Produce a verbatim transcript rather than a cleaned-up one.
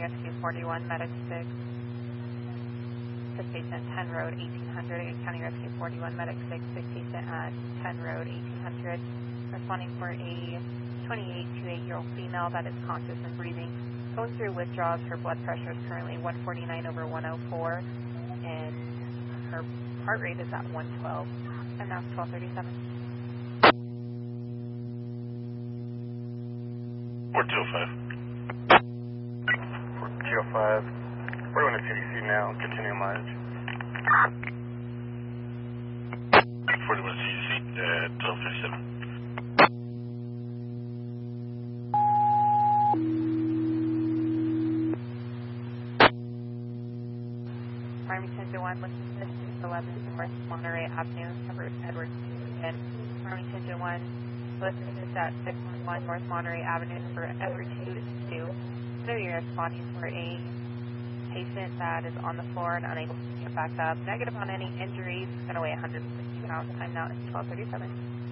County Rescue forty-one, Medic six. Sick patient ten Road eighteen hundred. Again, County Rescue forty-one, Medic six. Sick patient at ten Road eighteen hundred. Responding for a twenty-eight to eight year old female that is conscious and breathing. Going through withdrawals. Her blood pressure is currently one forty-nine over one oh four. And her heart rate is at one twelve. And now twelve thirty-seven. four two oh five. four two oh five. We're going to C D C now. Continue mileage. forty-one C D C at twelve thirty-seven. Farmington to one, listen to this, eleven North Monterey Avenue, Edward, Edward, and Farmington to one, listen to this at six one one North Monterey Avenue for Edward two two. So you're responding for a patient that is on the floor and unable to get back up. Negative on any injuries, going to weigh one hundred sixty pounds. Time now is twelve thirty-seven.